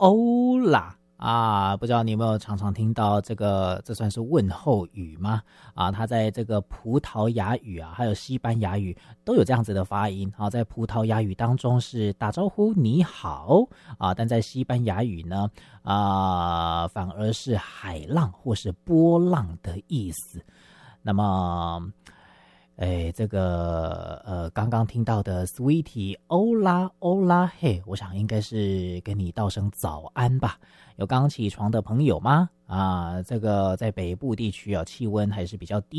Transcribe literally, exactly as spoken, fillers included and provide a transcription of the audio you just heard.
欧啦啊，不知道你有没有常常听到这个，这算是问候语吗？啊，它在这个葡萄牙语啊，还有西班牙语都有这样子的发音啊。在葡萄牙语当中是打招呼你好啊，但在西班牙语呢啊，反而是海浪或是波浪的意思。那么哎，这个呃，刚刚听到的 Sweetie， 欧啦欧啦嘿，我想应该是跟你道声早安吧。有刚起床的朋友吗？啊，这个在北部地区啊，气温还是比较低。